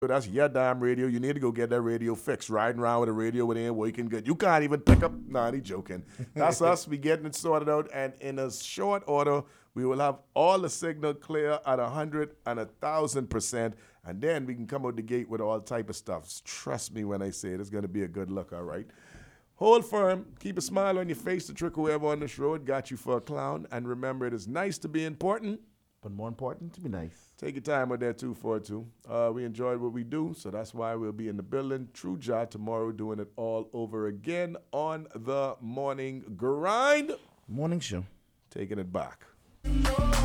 That's your damn radio. You need to go get that radio fixed. Riding around with a radio with ain't working good. You can't even pick up. Nah, he joking. That's us. We getting it sorted out. And in a short order, we will have all the signal clear at 100 and 1,000%. And then we can come out the gate with all type of stuff. Trust me when I say it. It's going to be a good look, all right? Hold firm. Keep a smile on your face. The trick whoever on this road got you for a clown. And remember, it is nice to be important. But more important, to be nice. Take your time with that 242. We enjoyed what we do, so that's why we'll be in the building. True Jah tomorrow doing it all over again on the Morning Grind. Morning show. Taking it back.